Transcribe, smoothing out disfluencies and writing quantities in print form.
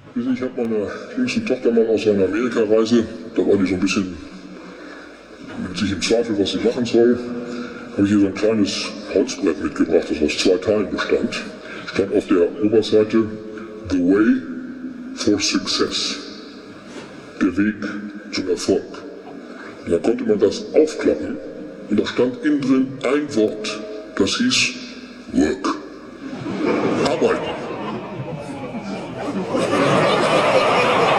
Ich habe meiner jüngsten Tochter mal aus einer Amerikareise, da war die so ein bisschen mit sich im Zweifel, was sie machen soll, habe ich hier so ein kleines Holzbrett mitgebracht, das aus 2 Teilen bestand. Stand auf der Oberseite The Way for Success, der Weg zum Erfolg. Und dann konnte man das aufklappen und da stand innen drin ein Wort, das hieß Work.